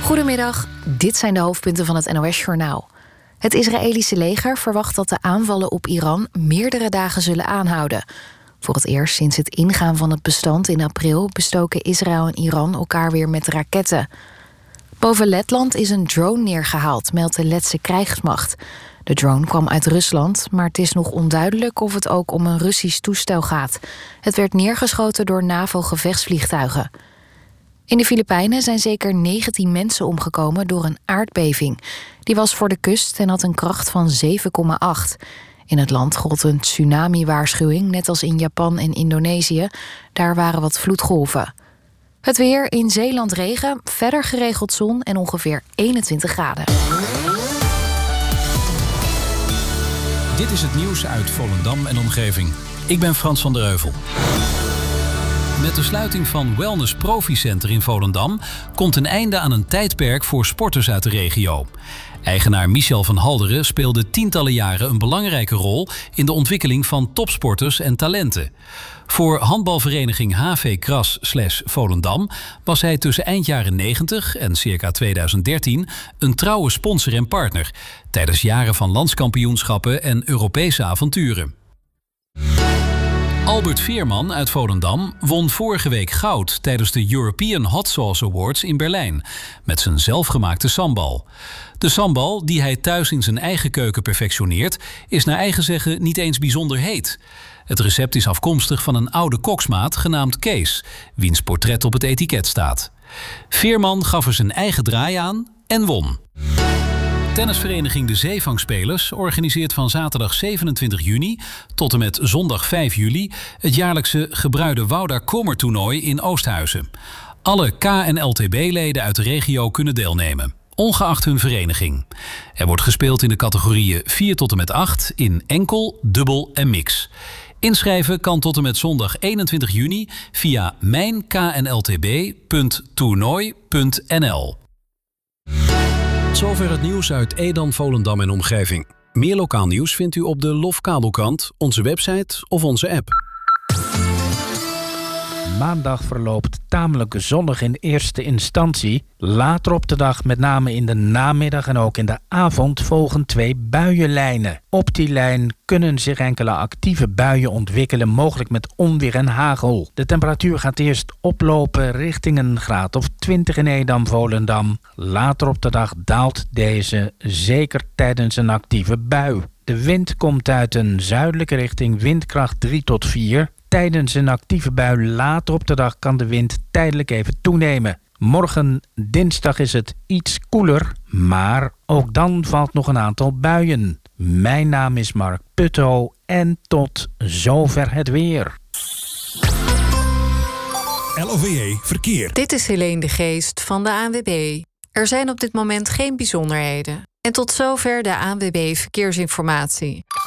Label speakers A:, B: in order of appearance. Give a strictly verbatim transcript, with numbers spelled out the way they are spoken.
A: Goedemiddag, dit zijn de hoofdpunten van het N O S-journaal. Het Israëlische leger verwacht dat de aanvallen op Iran meerdere dagen zullen aanhouden. Voor het eerst sinds het ingaan van het bestand in april bestoken Israël en Iran elkaar weer met raketten. Boven Letland is een drone neergehaald, meldt de Letse krijgsmacht. De drone kwam uit Rusland, maar het is nog onduidelijk of het ook om een Russisch toestel gaat. Het werd neergeschoten door NAVO-gevechtsvliegtuigen. In de Filipijnen zijn zeker negentien mensen omgekomen door een aardbeving. Die was voor de kust en had een kracht van zeven komma acht. In het land gold een tsunami-waarschuwing, net als in Japan en Indonesië. Daar waren wat vloedgolven. Het weer, in Zeeland regen, verder geregeld zon en ongeveer eenentwintig graden.
B: Dit is het nieuws uit Volendam en omgeving. Ik ben Frans van der Heuvel. Met de sluiting van Wellness Profi Center in Volendam komt een einde aan een tijdperk voor sporters uit de regio. Eigenaar Michel van Halderen speelde tientallen jaren een belangrijke rol in de ontwikkeling van topsporters en talenten. Voor handbalvereniging H V Kras slash Volendam was hij tussen eind jaren negentig en circa tweeduizend dertien een trouwe sponsor en partner tijdens jaren van landskampioenschappen en Europese avonturen. Albert Veerman uit Volendam won vorige week goud tijdens de European Hot Sauce Awards in Berlijn met zijn zelfgemaakte sambal. De sambal, die hij thuis in zijn eigen keuken perfectioneert, is naar eigen zeggen niet eens bijzonder heet. Het recept is afkomstig van een oude koksmaat genaamd Kees, wiens portret op het etiket staat. Veerman gaf er zijn eigen draai aan en won. Tennisvereniging De Zeevangspelers organiseert van zaterdag zevenentwintig juni tot en met zondag vijf juli het jaarlijkse Gebruide Wouda Kommer-toernooi in Oosthuizen. Alle K en L T B-leden uit de regio kunnen deelnemen, ongeacht hun vereniging. Er wordt gespeeld in de categorieën vier tot en met acht in enkel, dubbel en mix. Inschrijven kan tot en met zondag eenentwintig juni via mijn k n l t b punt toernooi punt n l.
C: Zover het nieuws uit Edam, Volendam en omgeving. Meer lokaal nieuws vindt u op de Lof Kabelkrant, onze website of onze app.
D: Maandag verloopt tamelijk zonnig in eerste instantie. Later op de dag, met name in de namiddag en ook in de avond, volgen twee buienlijnen. Op die lijn kunnen zich enkele actieve buien ontwikkelen, mogelijk met onweer en hagel. De temperatuur gaat eerst oplopen richting een graad of twintig in Edam, Volendam. Later op de dag daalt deze, zeker tijdens een actieve bui. De wind komt uit een zuidelijke richting, windkracht drie tot vier. Tijdens een actieve bui later op de dag kan de wind tijdelijk even toenemen. Morgen dinsdag is het iets koeler, maar ook dan valt nog een aantal buien. Mijn naam is Mark Putto en tot zover het weer.
E: L O V E Verkeer.
F: Dit is Helene de Geest van de A N W B. Er zijn op dit moment geen bijzonderheden. En tot zover de A N W B Verkeersinformatie.